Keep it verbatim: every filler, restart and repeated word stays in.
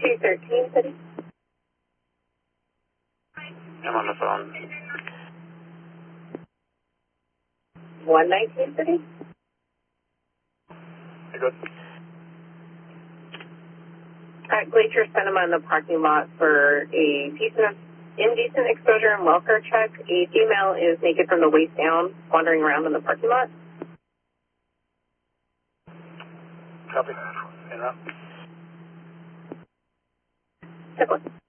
two thirteen City. I'm on the phone. one nineteen City. You good? At Glacier Cinema in the parking lot for a decent, indecent exposure and welfare check. A female is naked from the waist down, wandering around in the parking lot. Copy. In route. Simple.